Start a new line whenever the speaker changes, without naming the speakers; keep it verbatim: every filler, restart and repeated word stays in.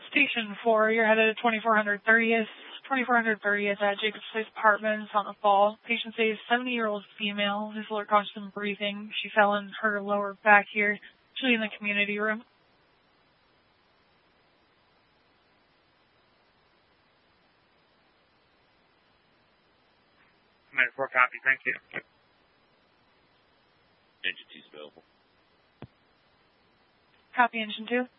Station four, you're headed to twenty-four hundred thirtieth. twenty-four hundred thirtieth at Jacobs Place Apartments on the fall. Patient says seventy-year-old female who's lower constant breathing. She fell in her lower back here, actually in the community room.
Minute four copy, thank you.
Engine two's available.
Copy, engine two.